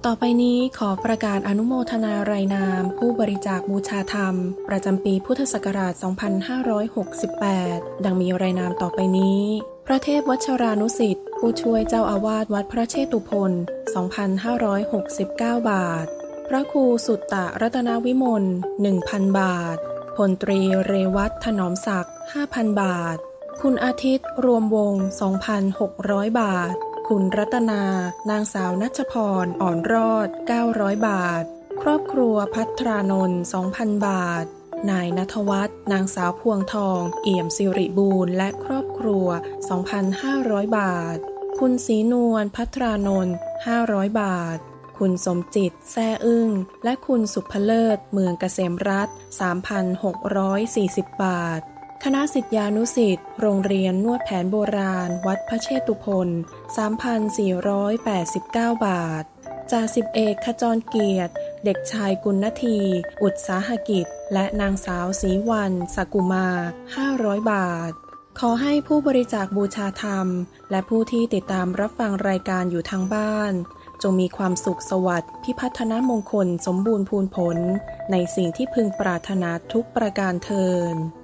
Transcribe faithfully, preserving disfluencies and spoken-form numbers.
ต่อไปนี้ขอประกาศอนุโมทนารายนามผู้บริจาคบูชาธรรมประจำปีพุทธศักราช สองพันห้าร้อยหกสิบแปด ดังมีรายนามต่อไปนี้ พระเทพวัชรานุสิทธิ์ผู้ช่วยเจ้าอาวาสวัดพระเชตุพน สองพันห้าร้อยหกสิบเก้า บาท พระครูสุตตะรัตนวิมล หนึ่งพัน บาท พลตรีเรวัตถนอมศักดิ์ ห้าพัน บาท คุณอาทิตย์รวมวง สองพันหกร้อย บาท คุณรัตนานางสาวณัชพรอ่อนรอด เก้าร้อย บาท ครอบครัวภัทรานนท์ สองพัน บาท นายณัฐวัฒน์นางสาวพวงทองเอี่ยมสิริบูรณ์และครอบครัว สองพันห้าร้อย บาท คุณศรีนวลภัทรานนท์ ห้าร้อย บาท คุณสมจิตแซ่อึ้งและคุณสุภเลิศเมืองเกษมรัฐ สามพันหกร้อยสี่สิบ บาทคณะศิษยานุศิษย์โรงเรียนนวดแผนโบราณวัดพระเชตุพน สามพันสี่ร้อยแปดสิบเก้า บาทจ่าสิบเอกขจรเกียรติเด็กชายกุณณทีอุตสาหกิจและนางสาวศรีวรรณสกุมา ห้าร้อย บาทขอให้ผู้บริจาคบูชาธรรมและผู้ที่ติดตามรับฟังรายการอยู่ทางบ้านจงมีความสุขสวัสดิ์พิพัฒนมงคลสมบูรณ์พูนผลในสิ่งที่พึงปรารถนาทุกประการเทอญ